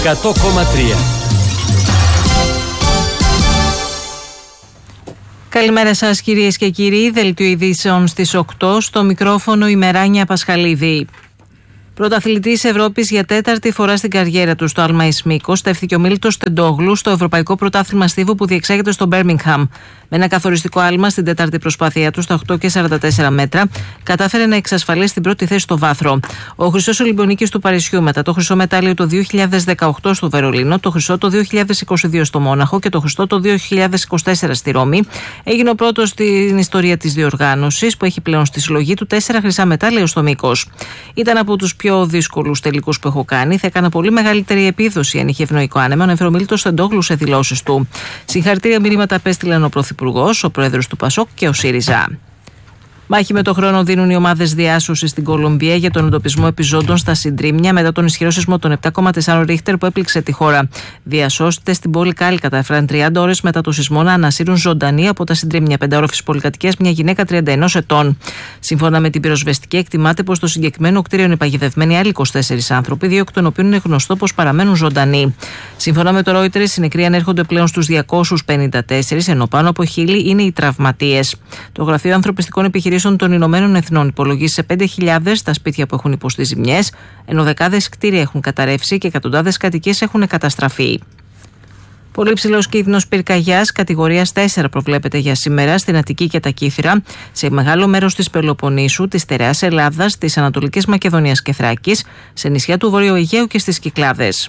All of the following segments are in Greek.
100,3. Καλημέρα σας κυρίες και κύριοι, δελτίο ειδήσεων στις 8, στο μικρόφωνο η Μεράνια Πασχαλίδη. Πρωταθλητής Ευρώπης για τέταρτη φορά στην καριέρα του στο άλμα εις μήκος, στέφθηκε ο Μίλτος Τεντόγλου στο Ευρωπαϊκό Πρωτάθλημα Στίβου που διεξάγεται στο Μπέρμιγχαμ. Με ένα καθοριστικό άλμα στην τέταρτη προσπάθειά του στα 8,44 μέτρα, κατάφερε να εξασφαλίσει την πρώτη θέση στο βάθρο. Ο χρυσός Ολυμπιονίκης του Παρισιού, μετά το χρυσό μετάλλιο το 2018 στο Βερολίνο, το χρυσό το 2022 στο Μόναχο και το χρυσό το 2024 στη Ρώμη, έγινε ο πρώτος στην ιστορία της διοργάνωσης που έχει πλέον στη συλλογή του 4 χρυσά μετάλλια στο μήκος. Ήταν από τους πιο δύσκολους τελικούς που έχω κάνει. Θα έκανα πολύ μεγαλύτερη επίδοση αν είχε ευνοϊκό άνεμα, ανέφερε ο Μίλτος Τεντόγλου σε δηλώσεις του. Συγχαρητήρια μηνύματα απέστειλαν ο Πρωθυπουργός, ο Πρόεδρος του ΠΑΣΟΚ και ο ΣΥΡΙΖΑ. Μάχη με το χρόνο δίνουν οι ομάδες διάσωσης στην Κολομβία για τον εντοπισμό επιζώντων στα συντρίμμια μετά τον ισχυρό σεισμό των 7,4 Ρίχτερ που έπληξε τη χώρα. Διασώστες στην πόλη Κάλι κατάφεραν 30 ώρες μετά το σεισμό να ανασύρουν ζωντανή από τα συντρίμμια 5όροφης πολυκατοικίας μια γυναίκα 31 ετών. Σύμφωνα με την πυροσβεστική, εκτιμάται πως στο συγκεκριμένο κτίριο είναι παγιδευμένοι άλλοι 24 άνθρωποι, 2 εκ των οποίων είναι γνωστό πως παραμένουν ζωντανοί. Σύμφωνα με το Reuters, οι νεκροί ανέρχονται πλέον στους 254, ενώ πάνω από 1.000 είναι οι τραυματίες. Το Γραφείο Ανθρωπιστικών Επιχειρήσεων των Ηνωμένων Εθνών υπολογίζει σε 5.000 τα σπίτια που έχουν υποστεί ζημιές, ενώ δεκάδες κτίρια έχουν καταρρεύσει και εκατοντάδες κατοικίες έχουν καταστραφεί. Πολύ ψηλός κίνδυνος πυρκαγιάς κατηγορίας 4 προβλέπεται για σήμερα στην Αττική και τα Κύθυρα, σε μεγάλο μέρος της Πελοποννήσου, της Στερεάς Ελλάδας, της Ανατολικής Μακεδονίας και Θράκης, σε νησιά του Βορείου Αιγαίου και στις Κυκλάδες.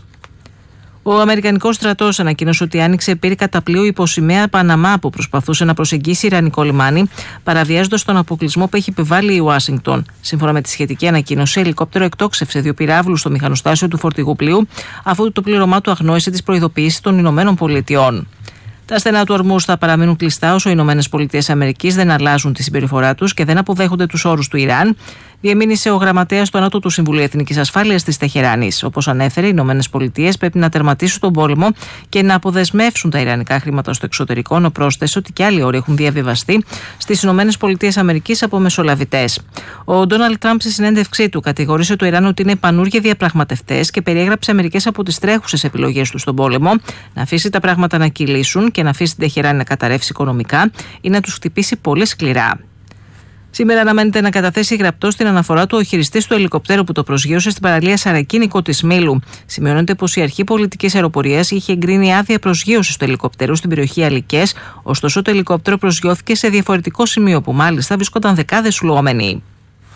Ο Αμερικανικός στρατός ανακοίνωσε ότι άνοιξε πύρκα πλοίου υποσημαία Παναμά που προσπαθούσε να προσεγγίσει Ιρανικό λιμάνι, παραβιάζοντας τον αποκλεισμό που έχει επιβάλει η Ουάσιγκτον. Σύμφωνα με τη σχετική ανακοίνωση, ελικόπτερο εκτόξευσε 2 πυράβλους στο μηχανοστάσιο του φορτηγού πλοίου, αφού το πλήρωμά του αγνόησε τις προειδοποιήσεις των Ηνωμένων Πολιτειών. Τα στενά του Ορμούζ θα παραμείνουν κλειστά όσο οι ΗΠΑ δεν αλλάζουν τη συμπεριφορά τους και δεν αποδέχονται τους όρους του Ιράν, διεμήνυσε ο γραμματέας του Ανώτατου Συμβουλίου Εθνικής Ασφάλειας της Τεχεράνης. Όπως ανέφερε, οι ΗΠΑ πρέπει να τερματίσουν τον πόλεμο και να αποδεσμεύσουν τα ιρανικά χρήματα στο εξωτερικό, ενώ πρόσθεσε ότι και άλλοι όροι έχουν διαβιβαστεί στις ΗΠΑ από μεσολαβητές. Ο Ντόναλντ Τραμπ στη συνέντευξή του κατηγορήσε το Ιράν ότι είναι πανούργια διαπραγματευτές και περιέγραψε μερικές από τις τρέχουσες επιλογές του στον πόλεμο, να αφήσει τα πράγματα να κυλήσουν και να αφήσει την Τεχεράνη να καταρρεύσει οικονομικά ή να τους χτυπήσει πολύ σκληρά. Σήμερα αναμένεται να καταθέσει γραπτό στην αναφορά του ο χειριστής του ελικοπτέρου που το προσγείωσε στην παραλία Σαρακίνικο της Μήλου. Σημειώνεται πως η Αρχή Πολιτικής Αεροπορίας είχε εγκρίνει άδεια προσγείωσης του ελικοπτέρου στην περιοχή Αλικές, ωστόσο το ελικόπτερο προσγειώθηκε σε διαφορετικό σημείο που μάλιστα βρισκόταν δεκάδες φλουόμενοι.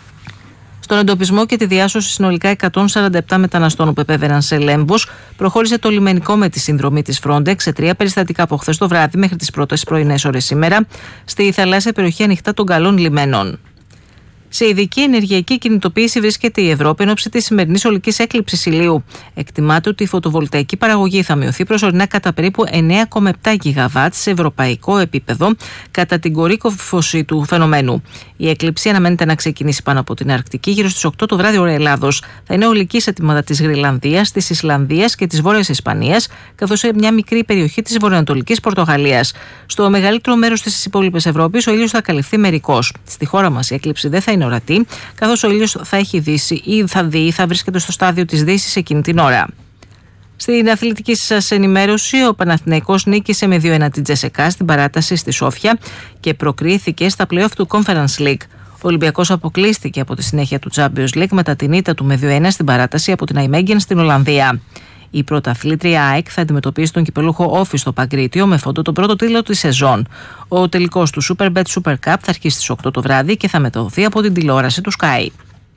Στον εντοπισμό και τη διάσωση συνολικά 147 μεταναστών που επέβαιναν σε Λέμβος, προχώρησε το λιμενικό με τη συνδρομή της Frontex σε 3 περιστατικά από χθες το βράδυ μέχρι τις πρώτες πρωινές ώρες σήμερα, στη θαλάσσια περιοχή ανοιχτά των καλών λιμένων. Σε ειδική ενεργειακή κινητοποίηση βρίσκεται η Ευρώπη εν ώψη της σημερινής ολικής έκλειψης ηλίου. Εκτιμάται ότι η φωτοβολταϊκή παραγωγή θα μειωθεί προσωρινά κατά περίπου 9,7 γιγαβάτ σε ευρωπαϊκό επίπεδο κατά την κορύφωση του φαινομένου. Η έκλειψη αναμένεται να ξεκινήσει πάνω από την Αρκτική γύρω στις 8 το βράδυ ώρα Ελλάδος. Θα είναι ολική σε τμήματα της Γρυλανδίας, της Ισλανδίας και της Βόρειας Ισπανίας, καθώς σε μια μικρή περιοχή της βορειοανατολικής Πορτογαλίας. Στο μεγαλύτερο μέρος της υπόλοιπης Ευρώπης ο ήλιος θα καλυφθεί μερικώς. Στη χώρα μας η έκλειψη δεν θα είναι ορατή, καθώς ο ήλιος θα έχει δύσει ή θα βρίσκεται στο στάδιο της δύσης εκείνη την ώρα. Στην αθλητική σας ενημέρωση, ο Παναθηναϊκός νίκησε με 2-1 την Τζεσεκά στην παράταση στη Σόφια και προκρίθηκε στα play-off του Conference League. Ο Ολυμπιακός αποκλείστηκε από τη συνέχεια του Champions League μετά την ήττα του με 2-1 στην παράταση από την Αϊμέγγεν στην Ολλανδία. Η πρωταθλήτρια ΑΕΚ θα αντιμετωπίσει τον κυπελούχο Όφη στο Παγκρίτιο με φόντο τον πρώτο τίτλο της σεζόν. Ο τελικός του Superbet Super Cup θα αρχίσει στις 8 το βράδυ και θα μεταδοθεί από την τηλεόραση του Sky.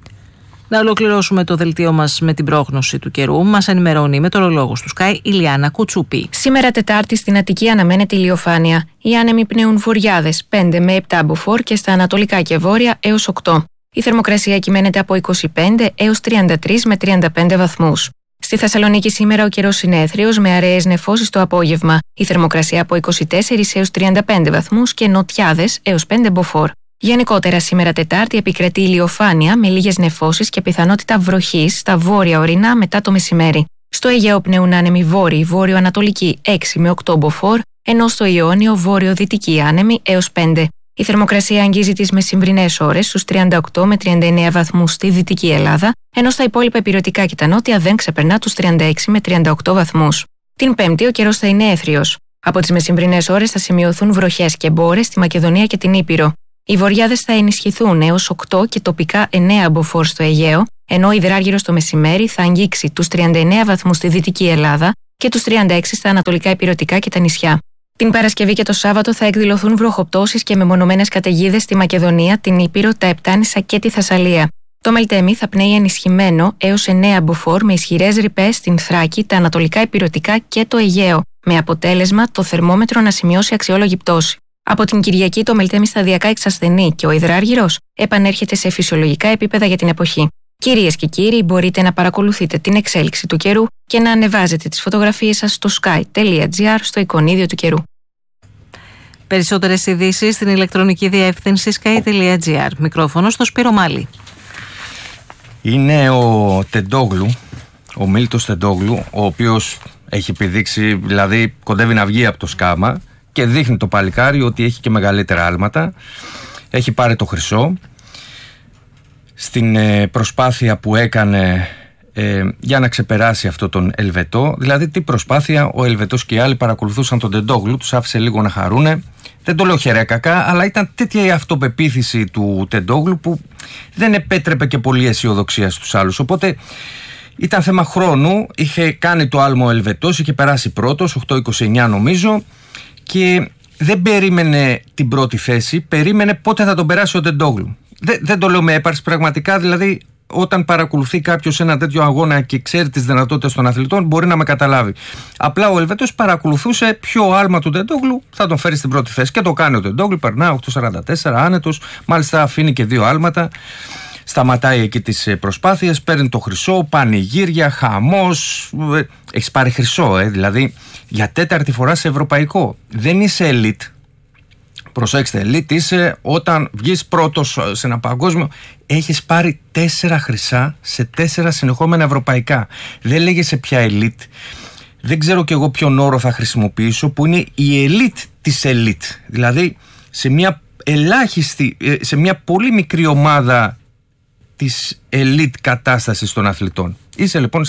Να ολοκληρώσουμε το δελτίο μας με την πρόγνωση του καιρού. Μας ενημερώνει η μετεωρολόγος του Sky η Λιάννα Κουτσούπη. Σήμερα Τετάρτη στην Αττική αναμένεται ηλιοφάνεια. Οι άνεμοι πνέουν βουριάδες 5 με 7 μποφόρ και στα ανατολικά και βόρεια έως 8. Η θερμοκρασία κυμαίνεται από 25 έως 33 με 35 βαθμούς. Στη Θεσσαλονίκη σήμερα ο καιρός είναι έθριος με αραιές νεφώσεις το απόγευμα. Η θερμοκρασία από 24 έως 35 βαθμούς και νοτιάδες έως 5 μποφόρ. Γενικότερα σήμερα Τετάρτη επικρατεί ηλιοφάνεια με λίγες νεφώσεις και πιθανότητα βροχής στα βόρεια ορεινά μετά το μεσημέρι. Στο Αιγαίο πνέουν άνεμοι βόρειοι, βόρειο-ανατολικοί 6 με 8 μποφόρ, ενώ στο Ιόνιο βόρειο-δυτικοί άνεμοι έως 5. Η θερμοκρασία αγγίζει τις μεσημβρινές ώρες στους 38 με 39 βαθμούς στη Δυτική Ελλάδα, ενώ στα υπόλοιπα ηπειρωτικά και τα νότια δεν ξεπερνά τους 36 με 38 βαθμούς. Την Πέμπτη ο καιρός θα είναι έθριος. Από τις μεσημβρινές ώρες θα σημειωθούν βροχές και μπόρες στη Μακεδονία και την Ήπειρο. Οι βορειάδες θα ενισχυθούν έως 8 και τοπικά 9 μποφόρ στο Αιγαίο, ενώ ο υδράργυρος το μεσημέρι θα αγγίξει τους 39 βαθμούς στη Δυτική Ελλάδα και τους 36 στα ανατολικά ηπειρωτικά και τα νησιά. Την Παρασκευή και το Σάββατο θα εκδηλωθούν βροχοπτώσεις και μεμονωμένες καταιγίδες στη Μακεδονία, την Ήπειρο, τα Επτάνησα και τη Θεσσαλία. Το Μελτέμι θα πνέει ενισχυμένο έως 9 μποφόρ με ισχυρές ρηπές στην Θράκη, τα ανατολικά ηπειρωτικά και το Αιγαίο, με αποτέλεσμα το θερμόμετρο να σημειώσει αξιόλογη πτώση. Από την Κυριακή το Μελτέμι σταδιακά εξασθενεί και ο υδράργυρος επανέρχεται σε φυσιολογικά επίπεδα για την εποχή. Κυρίες και κύριοι, μπορείτε να παρακολουθείτε την εξέλιξη του καιρού και να ανεβάζετε τις φωτογραφίες σας στο sky.gr στο εικονίδιο του καιρού. Περισσότερες ειδήσεις στην ηλεκτρονική διεύθυνση sky.gr. Μικρόφωνο στο Σπύρο Μάλη. Είναι ο Τεντόγλου, ο Μίλτος Τεντόγλου, ο οποίος έχει επιδείξει, δηλαδή κοντεύει να βγει από το σκάμα και δείχνει το παλικάρι ότι έχει και μεγαλύτερα άλματα. Έχει πάρει το χρυσό στην προσπάθεια που έκανε για να ξεπεράσει αυτό τον Ελβετό. Δηλαδή τι προσπάθεια, ο Ελβετός και οι άλλοι παρακολουθούσαν τον Τεντόγλου, τους άφησε λίγο να χαρούνε. Δεν το λέω χερέα κακά, αλλά ήταν τέτοια η αυτοπεποίθηση του Τεντόγλου που δεν επέτρεπε και πολύ αισιοδοξία στους άλλους. Οπότε ήταν θέμα χρόνου, είχε κάνει το άλμο ο Ελβετός, είχε περάσει πρώτος, 8-29 νομίζω, και δεν περίμενε την πρώτη θέση, περίμενε πότε θα τον περάσει ο Τεντόγλου. Δεν το λέω με έπαρση, πραγματικά, δηλαδή όταν παρακολουθεί κάποιος ένα τέτοιο αγώνα και ξέρει τις δυνατότητες των αθλητών, μπορεί να με καταλάβει. Απλά ο Ελβετός παρακολουθούσε ποιο άλμα του Τεντόγλου θα τον φέρει στην πρώτη θέση. Και το κάνει ο Τεντόγλου, περνά 8.44 άνετος, μάλιστα αφήνει και 2 άλματα. Σταματάει εκεί τις προσπάθειες, παίρνει το χρυσό, πανηγύρια, χαμός. Έχεις πάρει χρυσό, δηλαδή για 4η φορά σε ευρωπαϊκό. Δεν είσαι elite. Προσέξτε, elite είσαι όταν βγεις πρώτος σε ένα παγκόσμιο. Έχεις πάρει 4 χρυσά σε 4 συνεχόμενα ευρωπαϊκά. Δεν λέγεσαι πια elite. Δεν ξέρω κι εγώ ποιον όρο θα χρησιμοποιήσω, που είναι η elite της elite. Δηλαδή σε μια ελάχιστη, σε μια πολύ μικρή ομάδα της elite κατάστασης των αθλητών. Είσαι λοιπόν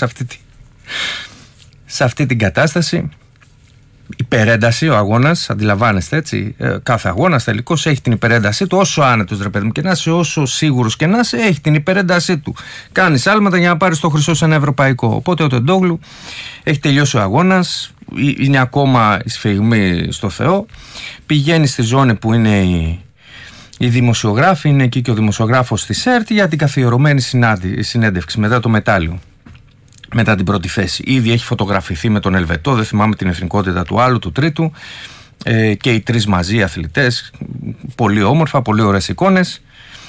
σε αυτή την κατάσταση. Υπερένταση ο αγώνας, αντιλαμβάνεστε έτσι. Κάθε αγώνας τελικώς έχει την υπερέντασή του. Όσο άνετος ρε παιδί μου και να είσαι, όσο σίγουρος και να είσαι, έχει την υπερέντασή του. Κάνεις άλματα για να πάρεις το χρυσό σε ένα ευρωπαϊκό. Οπότε ο Τεντόγλου έχει τελειώσει ο αγώνας, είναι ακόμα η σφιγμή στο Θεό. Πηγαίνει στη ζώνη που είναι οι δημοσιογράφοι, είναι εκεί και ο δημοσιογράφος της ΕΡΤ για την καθιερωμένη συνέντευξη μετά το μετάλλιο. Μετά την πρώτη θέση. Ήδη έχει φωτογραφηθεί με τον Ελβετό, δεν θυμάμαι την εθνικότητα του άλλου, του τρίτου, και οι 3 μαζί αθλητές. Πολύ όμορφα, πολύ ωραίες εικόνες.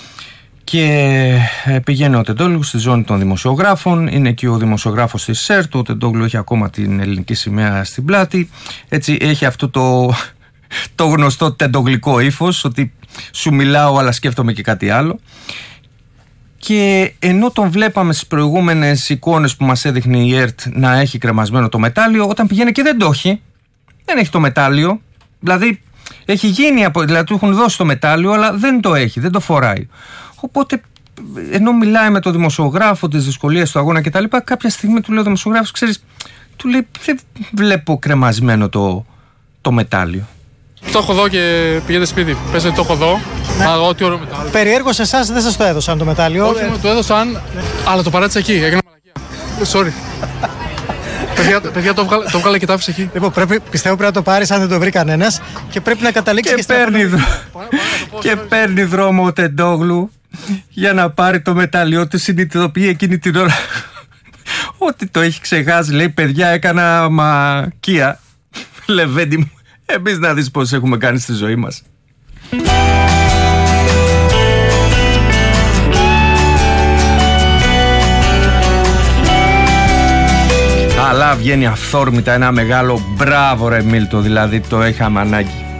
Και πηγαίνει ο Τεντόγλου στη ζώνη των δημοσιογράφων. Είναι εκεί ο δημοσιογράφος της ΣΕΡΤ. Ο Τεντόγλου έχει ακόμα την ελληνική σημαία στην πλάτη. Έτσι έχει αυτό το γνωστό τεντογλικό ύφος, ότι σου μιλάω αλλά σκέφτομαι και κάτι άλλο. Και ενώ τον βλέπαμε στις προηγούμενες εικόνες που μας έδειχνε η ΕΡΤ να έχει κρεμασμένο το μετάλλιο, όταν πηγαίνει και δεν το έχει, δεν έχει το μετάλλιο, δηλαδή έχει γίνει, δηλαδή του έχουν δώσει το μετάλλιο αλλά δεν το έχει, δεν το φοράει. Οπότε ενώ μιλάει με τον δημοσιογράφο τις δυσκολίες του αγώνα κτλ, κάποια στιγμή του λέει ο δημοσιογράφος, ξέρεις, του λέει δεν βλέπω κρεμασμένο το μετάλλιο. Το έχω δω και πηγαίνετε σπίτι. Πες ότι το έχω δω. Ναι. Τι ωραίο μετάλλιο. Περιέργως εσάς δεν σας το έδωσαν το μετάλλιο. Όχι, μου το έδωσαν, αλλά το παράτησα εκεί. Έκανα μαλακία. Sorry. Παιδιά, το βγάλα και το άφησα εκεί. Λοιπόν, πιστεύω πρέπει να το πάρεις αν δεν το βρει κανένας και πρέπει να καταλήξει και και παίρνει δρόμο ο Τεντόγλου για να πάρει το μετάλλιο του. Συνειδητοποιεί εκείνη την ώρα ότι το έχει ξεχάσει. Λέει, παιδιά, έκανα μακία. Λεβέντη μου. Εμείς να δεις πώς έχουμε κάνει στη ζωή μας. Αλλά βγαίνει αυθόρμητα ένα μεγάλο μπράβο ρε Μίλτο, δηλαδή το είχαμε ανάγκη.